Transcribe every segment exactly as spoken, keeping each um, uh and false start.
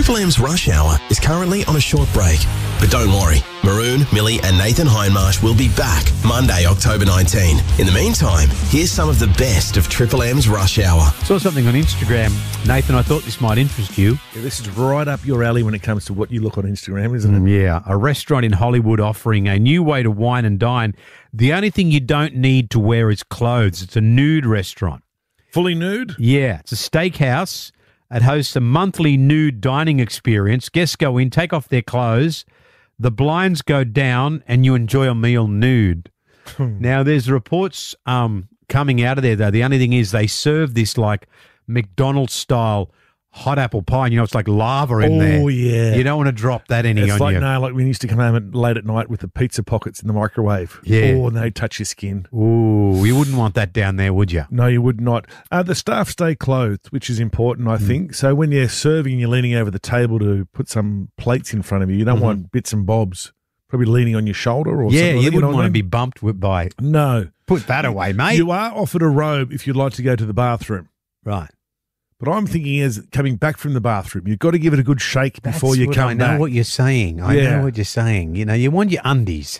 Triple M's Rush Hour is currently on a short break. But don't worry, Maroon, Millie and Nathan Hindmarsh will be back Monday, October nineteenth. In the meantime, here's some of the best of Triple M's Rush Hour. Saw something on Instagram, Nathan. I thought this might interest you. Yeah, this is right up your alley when it comes to what you look on Instagram, isn't it? Yeah, a restaurant in Hollywood offering a new way to wine and dine. The only thing you don't need to wear is clothes. It's a nude restaurant. Fully nude? Yeah, it's a steakhouse. It hosts a monthly nude dining experience. Guests go in, take off their clothes, the blinds go down, and you enjoy a meal nude. Now, there's reports um, coming out of there, though. The only thing is they serve this like McDonald's-style hot apple pie, and you know it's like lava in oh, there. Oh, yeah. You don't want to drop that any it's on like, you. No, like we used to come home at, late at night with the pizza pockets in the microwave. Yeah. Oh, and they touch your skin. Ooh, you wouldn't want that down there, would you? No, you would not. Uh, the staff stay clothed, which is important, I mm. think. So when you're serving, you're leaning over the table to put some plates in front of you. You don't mm-hmm. want bits and bobs probably leaning on your shoulder or yeah, something. Yeah, you know wouldn't want I mean? to be bumped with by. No. Put that away, mate. You are offered a robe if you'd like to go to the bathroom. Right. But I'm thinking as coming back from the bathroom, you've got to give it a good shake before That's you what come I know back. what you're saying. I yeah. know what you're saying. You know, you want your undies,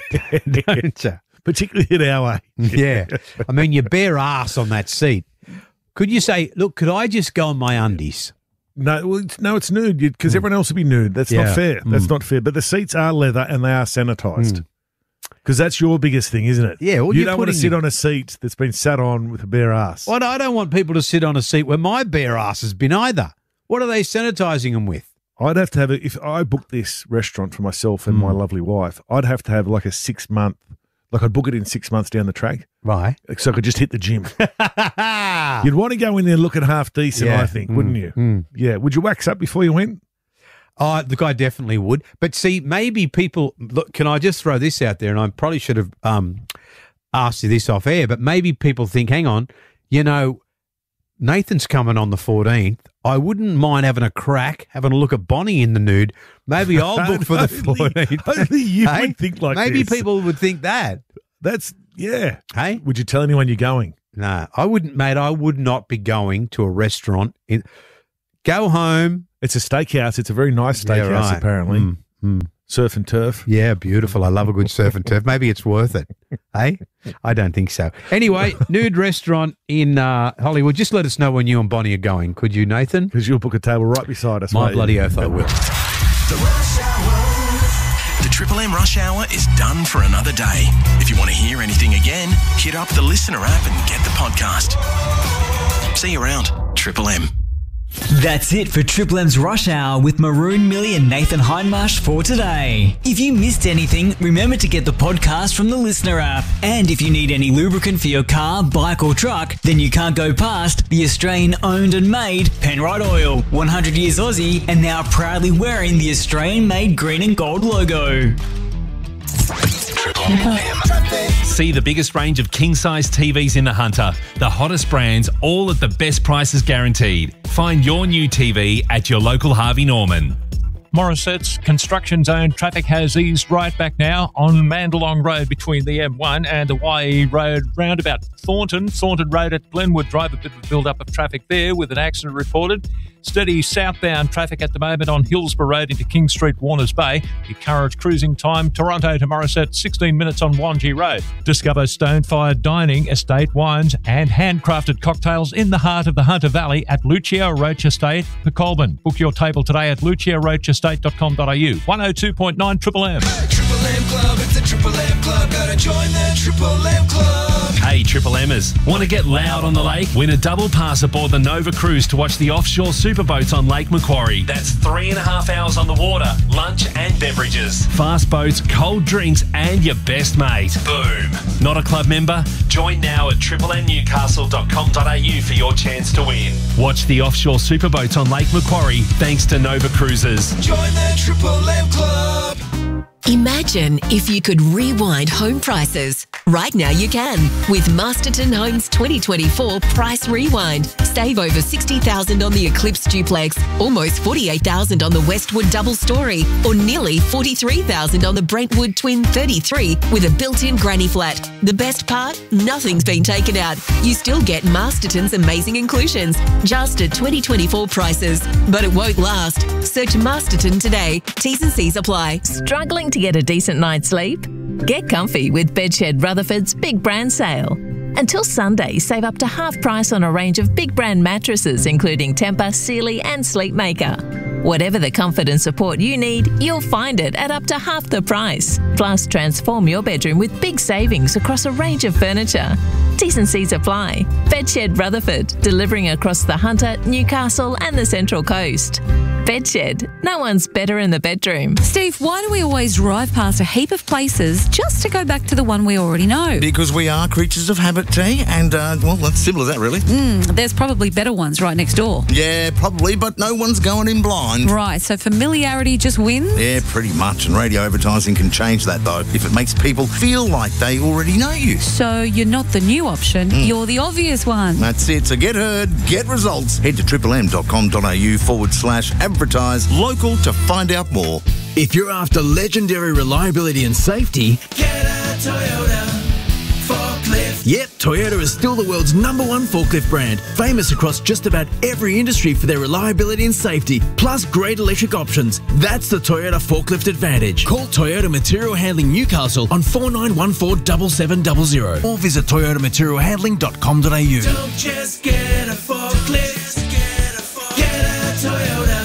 don't you? Particularly at our age. Yeah. I mean, your bare ass on that seat. Could you say, look, could I just go on my undies? No, well, it's, no, it's nude because mm. everyone else will be nude. That's yeah. not fair. That's mm. not fair. But the seats are leather and they are sanitised. Because mm. that's your biggest thing, isn't it? Yeah. Well, you you're don't want to sit your... on a seat that's been sat on with a bare ass. Well, I don't want people to sit on a seat where my bare ass has been either. What are they sanitising them with? I'd have to have a, if I booked this restaurant for myself and mm. my lovely wife, I'd have to have like a six month, like I'd book it in six months down the track. Right. So I could just hit the gym. You'd want to go in there looking half decent, yeah. I think, mm. wouldn't you? Mm. Yeah. Would you wax up before you went? Oh, look, I definitely would. But see, maybe people, look, can I just throw this out there? And I probably should have um, asked you this off air, but maybe people think, hang on, you know, Nathan's coming on the fourteenth. I wouldn't mind having a crack, having a look at Bonnie in the nude. Maybe I'll book for the fourteenth. Only you hey? would think like maybe this. Maybe people would think that. That's, yeah. Hey? Would you tell anyone you're going? No, I wouldn't, mate. I would not be going to a restaurant. In, go home. It's a steakhouse. It's a very nice steakhouse, yeah, right. apparently. Mm, mm. Surf and turf. Yeah, beautiful. I love a good surf and turf. Maybe it's worth it. Hey? I don't think so. Anyway, nude restaurant in uh, Hollywood. Just let us know when you and Bonnie are going. Could you, Nathan? Because you'll book a table right beside us. My bloody you? oath, I will. The Rush Hour. The Triple M Rush Hour is done for another day. If you want to hear anything again, hit up the Listener app and get the podcast. See you around. Triple M. That's it for Triple M's Rush Hour with Maroon, Millie and Nathan Hindmarsh for today. If you missed anything, remember to get the podcast from the Listener app. And if you need any lubricant for your car, bike or truck, then you can't go past the Australian owned and made Penrite Oil. one hundred years Aussie and now proudly wearing the Australian made green and gold logo. See the biggest range of king-size T Vs in the Hunter. The hottest brands, all at the best prices guaranteed. Find your new T V at your local Harvey Norman. Morissette's construction zone traffic has eased right back now on Mandalong Road between the M one and the Y E Road roundabout. Thornton, Thornton Road at Glenwood Drive, a bit of a build-up of traffic there with an accident reported. Steady southbound traffic at the moment on Hillsborough Road into King Street, Warners Bay. The current cruising time, Toronto to Morisset, sixteen minutes on Wangi Road. Discover stone-fired dining, estate wines and handcrafted cocktails in the heart of the Hunter Valley at Lucia Roach Estate, Pecolban. Book your table today at lucia roach estate dot com dot a u. one oh two point nine Triple M. Triple M Club, it's a Triple M Club. Gotta join the Triple M Club. Hey, Triple Mers. Want to get loud on the lake? Win a double pass aboard the Nova Cruise to watch the offshore superboats on Lake Macquarie. That's three and a half hours on the water, lunch and beverages. Fast boats, cold drinks and your best mate. Boom. Not a club member? Join now at triple m newcastle dot com dot a u for your chance to win. Watch the offshore superboats on Lake Macquarie thanks to Nova Cruises. Join the Triple M Club. Imagine if you could rewind home prices. Right now you can with Masterton Homes twenty twenty-four Price Rewind. Save over sixty thousand dollars on the Eclipse Duplex, almost forty-eight thousand dollars on the Westwood Double Story, or nearly forty-three thousand dollars on the Brentwood Twin thirty-three with a built-in granny flat. The best part? Nothing's been taken out. You still get Masterton's amazing inclusions, just at twenty twenty-four prices. But it won't last. Search Masterton today. T's and C's apply. Struggling to get a decent night's sleep? Get comfy with Bedshed Rutherford's Big Brand Sale. Until Sunday, save up to half price on a range of big brand mattresses, including Tempur, Sealy and Sleepmaker. Whatever the comfort and support you need, you'll find it at up to half the price. Plus, transform your bedroom with big savings across a range of furniture. T's and C's apply. Bedshed Rutherford, delivering across the Hunter, Newcastle and the Central Coast. Bedshed, no one's better in the bedroom. Steve, why do we always drive past a heap of places just to go back to the one we already know? Because we are creatures of habit, T, and, uh, well, that's simple as that, really. Mm, there's probably better ones right next door. Yeah, probably, but no one's going in blind. Right, so familiarity just wins? Yeah, pretty much, and radio advertising can change that, though, if it makes people feel like they already know you. So you're not the new option, mm. you're the obvious one. That's it, so get heard, get results. Head to triple m dot com dot a u forward slash advertise local to find out more. If you're after legendary reliability and safety, get a Toyota forklift. Yep, Toyota is still the world's number one forklift brand, famous across just about every industry for their reliability and safety, plus great electric options. That's the Toyota Forklift Advantage. Call Toyota Material Handling Newcastle on four nine one four seven seven zero zero or visit toyota material handling dot com dot a u. Don't just get a forklift, get a, forklift. Get a Toyota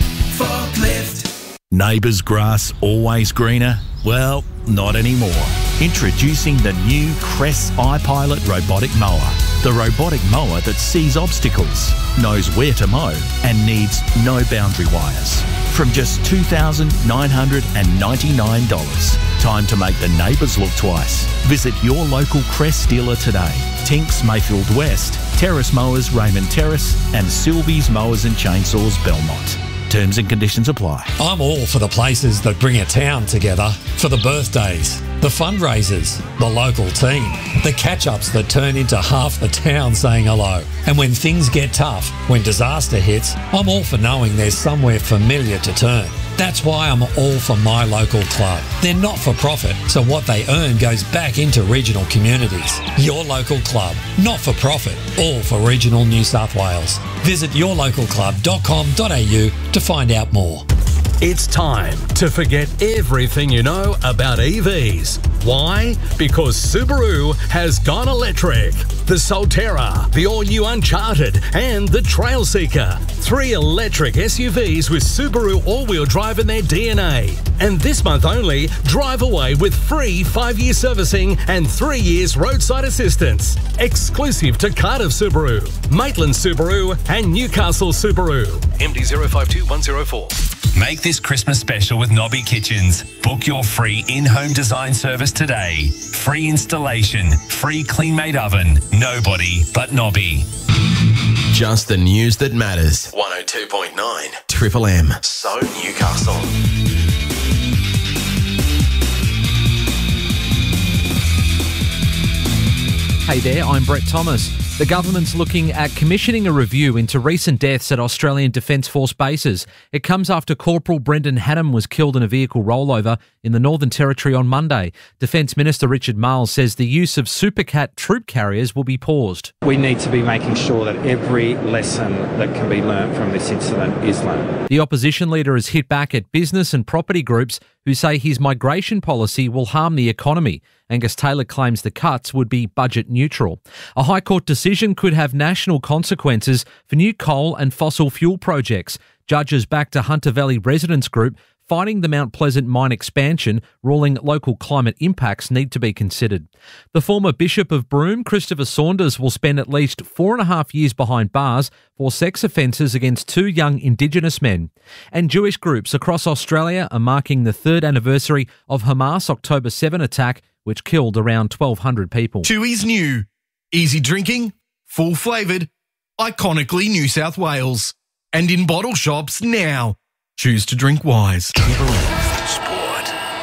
forklift. Neighbours' grass always greener? Well, not anymore. Introducing the new Crest iPilot robotic mower. The robotic mower that sees obstacles, knows where to mow, and needs no boundary wires. From just two thousand nine hundred ninety-nine dollars. Time to make the neighbours look twice. Visit your local Crest dealer today. Tinks Mayfield West, Terrace Mowers Raymond Terrace, and Sylvie's Mowers and Chainsaws Belmont. Terms and conditions apply. I'm all for the places that bring a town together. For the birthdays, the fundraisers, the local team, the catch-ups that turn into half the town saying hello. And when things get tough, when disaster hits, I'm all for knowing there's somewhere familiar to turn. That's why I'm all for my local club. They're not for profit, so what they earn goes back into regional communities. Your local club, not for profit, all for regional New South Wales. Visit your local club dot com dot a u to find out more. It's time to forget everything you know about E Vs. Why? Because Subaru has gone electric. The Solterra, the all-new Uncharted, and the Trailseeker. Three electric S U Vs with Subaru all-wheel drive in their D N A. And this month only, drive away with free five-year servicing and three years roadside assistance. Exclusive to Cardiff Subaru, Maitland Subaru, and Newcastle Subaru. M D zero five two one zero four. Make this Christmas special with Nobby Kitchens. Book your free in-home design service today. Free installation, free clean-made oven. Nobody but Nobby. Just the news that matters. one oh two point nine. Triple M. So Newcastle. Hey there, I'm Brett Thomas. The government's looking at commissioning a review into recent deaths at Australian Defence Force bases. It comes after Corporal Brendan Hannam was killed in a vehicle rollover in the Northern Territory on Monday. Defence Minister Richard Marles says the use of Supercat troop carriers will be paused. We need to be making sure that every lesson that can be learnt from this incident is learnt. The opposition leader has hit back at business and property groups who say his migration policy will harm the economy. Angus Taylor claims the cuts would be budget neutral. A High Court decision could have national consequences for new coal and fossil fuel projects. Judges backed a Hunter Valley Residents Group fighting the Mount Pleasant mine expansion, ruling local climate impacts need to be considered. The former Bishop of Broome, Christopher Saunders, will spend at least four and a half years behind bars for sex offences against two young Indigenous men. And Jewish groups across Australia are marking the third anniversary of Hamas' October seventh attack, which killed around twelve hundred people. Chewy's new. Easy drinking, full flavoured, iconically New South Wales. And in bottle shops now. Choose to drink wise. Sport.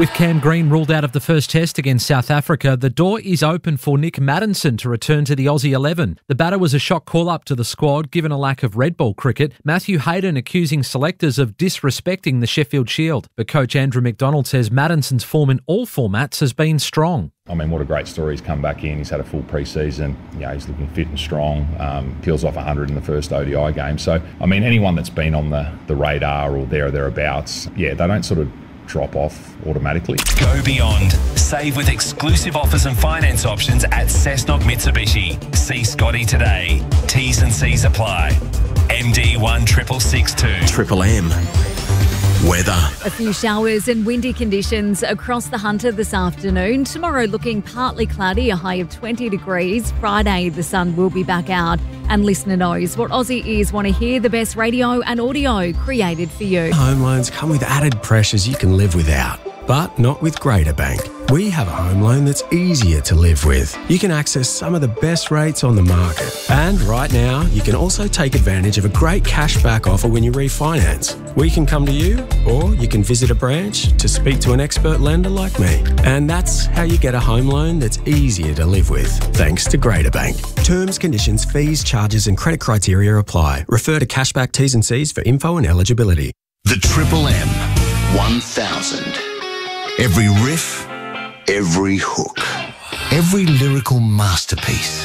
With Cam Green ruled out of the first test against South Africa, the door is open for Nick Maddinson to return to the Aussie eleven. The batter was a shock call-up to the squad given a lack of red ball cricket. Matthew Hayden accusing selectors of disrespecting the Sheffield Shield. But coach Andrew McDonald says Maddinson's form in all formats has been strong. I mean, what a great story. He's come back in. He's had a full pre-season. You know, he's looking fit and strong. Um, peels off one hundred in the first O D I game. So, I mean, anyone that's been on the, the radar or there or thereabouts, yeah, they don't sort of drop off automatically. Go beyond. Save with exclusive offers and finance options at Cessnock Mitsubishi. See Scotty today. T's and C's apply. M D one six six two. Triple M. Weather. A few showers and windy conditions across the Hunter this afternoon. Tomorrow looking partly cloudy, a high of twenty degrees. Friday, the sun will be back out. And listener knows what Aussie ears want to hear, the best radio and audio created for you. Home loans come with added pressures you can live without, but not with Greater Bank. We have a home loan that's easier to live with. You can access some of the best rates on the market. And right now, you can also take advantage of a great cashback offer when you refinance. We can come to you, or you can visit a branch to speak to an expert lender like me. And that's how you get a home loan that's easier to live with, thanks to Greater Bank. Terms, conditions, fees, charges and credit criteria apply. Refer to Cashback T's and C's for info and eligibility. The Triple M one thousand. Every riff, every hook, every lyrical masterpiece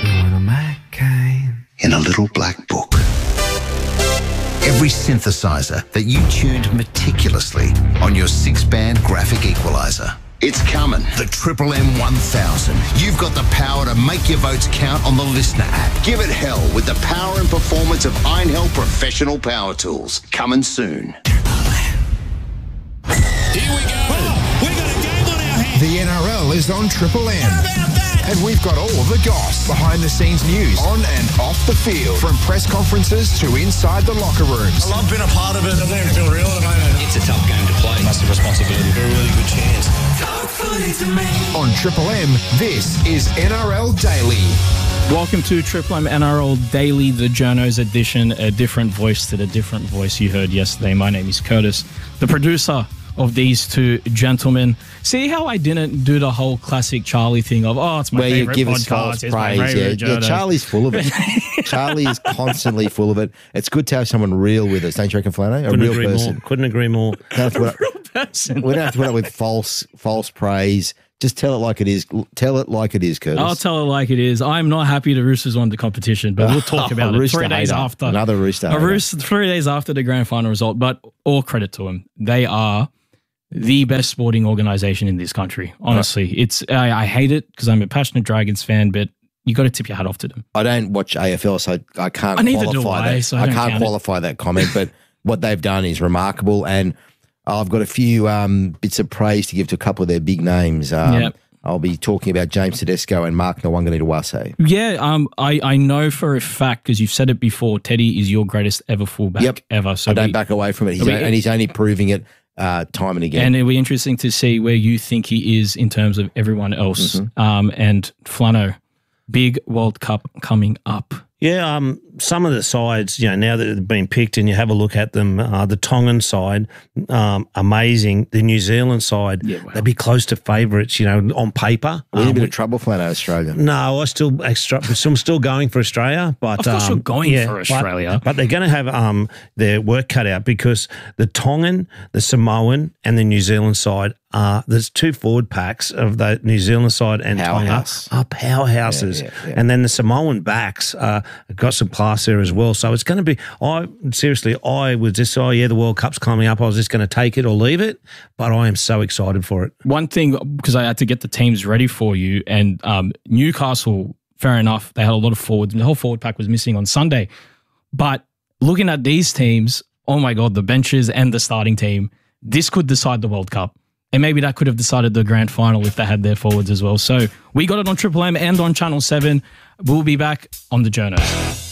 in a little black book. Every synthesizer that you tuned meticulously on your six-band graphic equalizer. It's coming. The Triple M one thousand. You've got the power to make your votes count on the Listener app. Give it hell with the power and performance of Einhell Professional Power Tools. Coming soon. The N R L is on Triple M. And we've got all of the goss, behind-the-scenes news, on and off the field, from press conferences to inside the locker rooms. I love being a part of it. I don't even feel real at the moment. It's a tough game to play. Massive responsibility. A really good chance. On Triple M, this is N R L Daily. Welcome to Triple M N R L Daily, the Journos edition, a different voice to the different voice you heard yesterday. My name is Curtis, the producer of these two gentlemen. See how I didn't do the whole classic Charlie thing of, oh, it's my Where you favorite give podcast. us false It's my praise. favorite Yeah, yeah, Journos. Charlie's full of it. Charlie is constantly full of it. It's good to have someone real with us, don't you reckon, Flano? A Couldn't real agree person. more. Couldn't agree more. Don't have to put up- person. We don't have to put up with false false praise. Just tell it like it is. Tell it like it is, Curtis. I'll tell it like it is. I'm not happy the Roosters won the competition, but we'll talk about it Rooster three days hater. after. Another Rooster A hater. Rooster, three days after the grand final result, but all credit to them. They are the best sporting organisation in this country. Honestly, it's I, I hate it because I'm a passionate Dragons fan, but you got to tip your hat off to them. I don't watch A F L, so I can't I neither qualify do I, that. so I I, don't can't count it. qualify that comment, but what they've done is remarkable, and I've got a few um, bits of praise to give to a couple of their big names. Um, Yep. I'll be talking about James Tedesco and Mark Nwanganituwase. Yeah, um, I, I know for a fact, because you've said it before, Teddy is your greatest ever fullback Yep. ever. So I don't we- back away from it, he's we- o- and he's only proving it uh, time and again. And it'll be interesting to see where you think he is in terms of everyone else. Mm-hmm. Um, and Flano, big World Cup coming up. Yeah, um, some of the sides, you know, now that they've been picked and you have a look at them, uh, the Tongan side, um, amazing. The New Zealand side, they'd be close to favourites, you know, on paper. We're in a Um, bit of trouble, Flano, Australia. No, I still extra. I'm still going for Australia, but Of course um, you're going yeah, for but- Australia. But, they're going to have um, their work cut out because the Tongan, the Samoan, and the New Zealand side are there's two forward packs of the New Zealand side and Powerhouse. Tonga are powerhouses, Yeah, yeah, yeah. and then the Samoan backs uh, have got some class there as well. So it's going to be. I seriously, I was just oh yeah, the World Cup's coming up. I was just going to take it or leave it, but I am so excited for it. One thing, because I had to get the teams ready for you, and um, Newcastle, fair enough, they had a lot of forwards. The whole forward pack was missing on Sunday. But looking at these teams, oh my God, the benches and the starting team, this could decide the World Cup. And maybe that could have decided the grand final if they had their forwards as well. So we got it on Triple M and on Channel seven. We'll be back on the Journos.